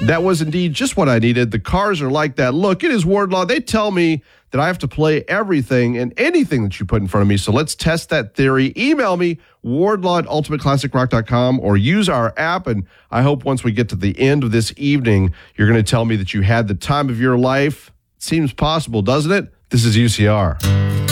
That was indeed just what I needed. The Cars are like that. Look, it is Wardlaw. They tell me that I have to play everything and anything that you put in front of me. So let's test that theory. Email me, wardlaw@ultimateclassicrock.com, or use our app. And I hope once we get to the end of this evening, you're going to tell me that you had the time of your life. Seems possible, doesn't it? This is UCR.